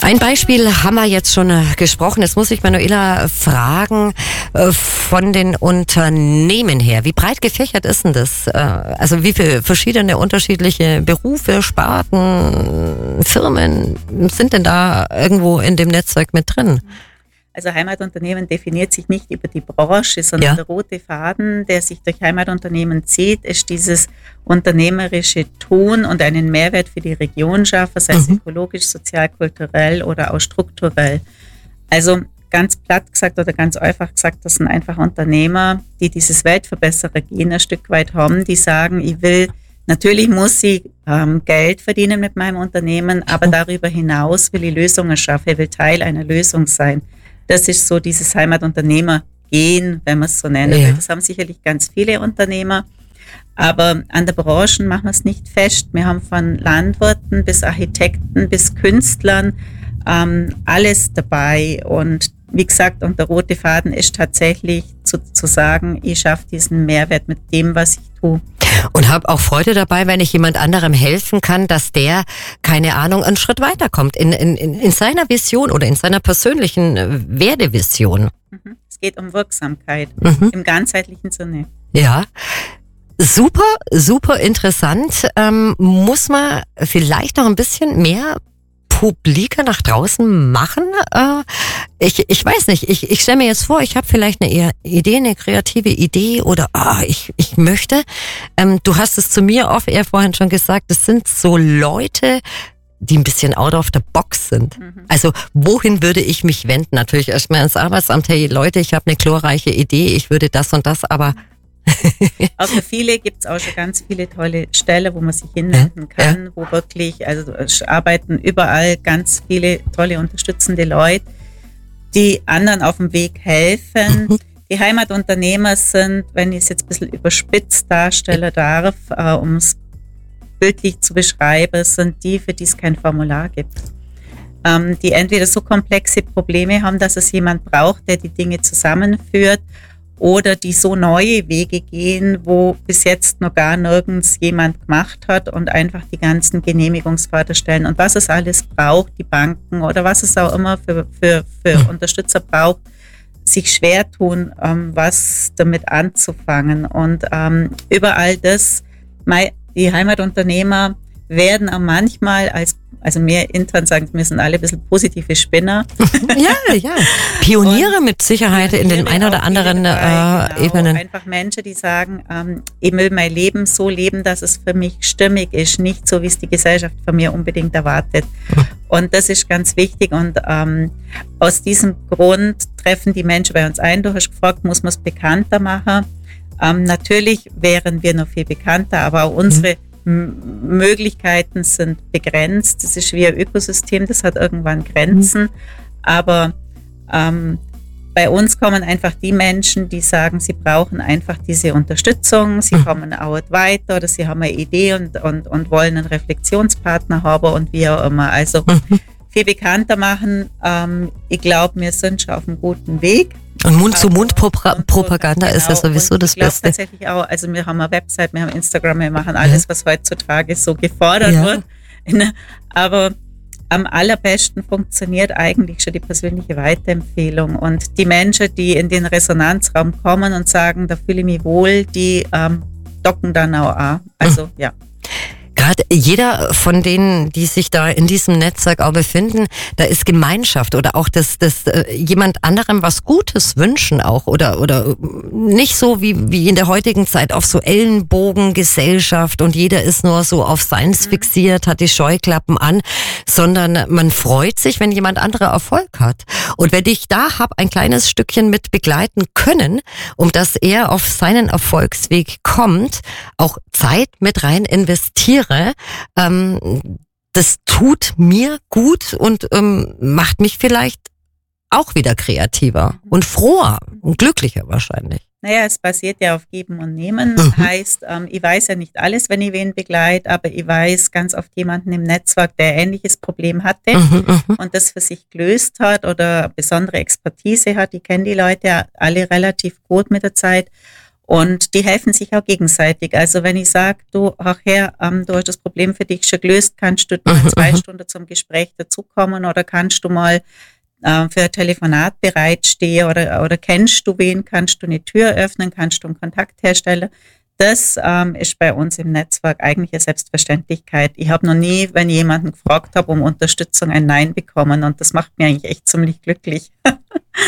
Ein Beispiel haben wir jetzt schon gesprochen. Jetzt muss ich Manuela fragen, von den Unternehmen her, wie breit gefächert ist denn das? Also wie viele verschiedene unterschiedliche Berufe, Sparten, Firmen sind denn da irgendwo in dem Netzwerk mit drin? Also Heimatunternehmen definiert sich nicht über die Branche, sondern der rote Faden, der sich durch Heimatunternehmen zieht, ist dieses unternehmerische Tun und einen Mehrwert für die Region schaffen, sei es ökologisch, sozial, kulturell oder auch strukturell. Also ganz platt gesagt oder ganz einfach gesagt, das sind einfach Unternehmer, die dieses Weltverbesserer-Gen ein Stück weit haben, die sagen, natürlich muss ich Geld verdienen mit meinem Unternehmen, aber darüber hinaus will ich Lösungen schaffen, ich will Teil einer Lösung sein. Das ist so dieses Heimatunternehmer-Gen, wenn man es so nennt. Ja. Das haben sicherlich ganz viele Unternehmer, aber an der Branche machen wir es nicht fest. Wir haben von Landwirten bis Architekten bis Künstlern alles dabei. Und wie gesagt, und der rote Faden ist tatsächlich zu sagen, ich schaffe diesen Mehrwert mit dem, was ich tue. Und habe auch Freude dabei, wenn ich jemand anderem helfen kann, dass der, keine Ahnung, einen Schritt weiterkommt in seiner Vision oder in seiner persönlichen Werdevision. Es geht um Wirksamkeit im ganzheitlichen Sinne. Ja, super, super interessant. Muss man vielleicht noch ein bisschen mehr publiker nach draußen machen? Ich weiß nicht, ich stelle mir jetzt vor, ich habe vielleicht eine Idee, eine kreative Idee oder ich möchte. Du hast es zu mir off-air vorhin schon gesagt, das sind so Leute, die ein bisschen out of the box sind. Also wohin würde ich mich wenden? Natürlich erstmal ins Arbeitsamt, hey Leute, ich habe eine glorreiche Idee, ich würde das und das, aber auch für viele gibt es auch schon ganz viele tolle Stellen, wo man sich hinwenden kann, wo wirklich, also arbeiten überall ganz viele tolle unterstützende Leute, die anderen auf dem Weg helfen. Die Heimatunternehmer sind, wenn ich es jetzt ein bisschen überspitzt darstellen darf, um es bildlich zu beschreiben, sind die, für die es kein Formular gibt. Die entweder so komplexe Probleme haben, dass es jemand braucht, der die Dinge zusammenführt, oder die so neue Wege gehen, wo bis jetzt noch gar nirgends jemand gemacht hat und einfach die ganzen Genehmigungsförderstellen und was es alles braucht, die Banken oder was es auch immer für Unterstützer braucht, sich schwer tun, was damit anzufangen. Und überall das, die Heimatunternehmer werden auch manchmal also wir intern sagen, wir sind alle ein bisschen positive Spinner. Ja. Pioniere mit Sicherheit in den ein oder anderen Ebenen. Einfach Menschen, die sagen, ich will mein Leben so leben, dass es für mich stimmig ist, nicht so, wie es die Gesellschaft von mir unbedingt erwartet. Und das ist ganz wichtig und aus diesem Grund treffen die Menschen bei uns ein. Du hast gefragt, muss man es bekannter machen? Natürlich wären wir noch viel bekannter, aber auch unsere Möglichkeiten sind begrenzt. Das ist wie ein Ökosystem, das hat irgendwann Grenzen. Aber bei uns kommen einfach die Menschen, die sagen, sie brauchen einfach diese Unterstützung, sie kommen auch weiter oder sie haben eine Idee und wollen einen Reflexionspartner haben und wie auch immer. Also viel bekannter machen. Ich glaube, wir sind schon auf einem guten Weg. Und Mund-zu-Mund-Propaganda ist ja sowieso das Beste. Tatsächlich auch, also wir haben eine Website, wir haben Instagram, wir machen alles, was heutzutage so gefordert wird. Aber am allerbesten funktioniert eigentlich schon die persönliche Weiterempfehlung. Und die Menschen, die in den Resonanzraum kommen und sagen, da fühle ich mich wohl, die docken dann auch an. Also ja. Gerade jeder von denen, die sich da in diesem Netzwerk auch befinden, da ist Gemeinschaft oder auch das jemand anderem was Gutes wünschen auch oder nicht so wie in der heutigen Zeit auf so Ellenbogengesellschaft und jeder ist nur so auf seins fixiert, hat die Scheuklappen an, sondern man freut sich, wenn jemand anderer Erfolg hat. Und wenn ich da ein kleines Stückchen mit begleiten können, um dass er auf seinen Erfolgsweg kommt, auch Zeit mit rein investiere, das tut mir gut und macht mich vielleicht auch wieder kreativer und froher und glücklicher wahrscheinlich. Naja, es basiert ja auf Geben und Nehmen. Heißt, ich weiß ja nicht alles, wenn ich wen begleite, aber ich weiß ganz oft jemanden im Netzwerk, der ein ähnliches Problem hatte und das für sich gelöst hat oder besondere Expertise hat. Ich kenne die Leute alle relativ gut mit der Zeit. Und die helfen sich auch gegenseitig. Also wenn ich sage, du, ach Herr, du hast das Problem für dich schon gelöst, kannst du mal 2 Stunden zum Gespräch dazukommen oder kannst du mal für ein Telefonat bereitstehen oder kennst du wen, kannst du eine Tür öffnen, kannst du einen Kontakt herstellen. Das ist bei uns im Netzwerk eigentlich eine Selbstverständlichkeit. Ich habe noch nie, wenn ich jemanden gefragt habe um Unterstützung, ein Nein bekommen und das macht mir eigentlich echt ziemlich glücklich.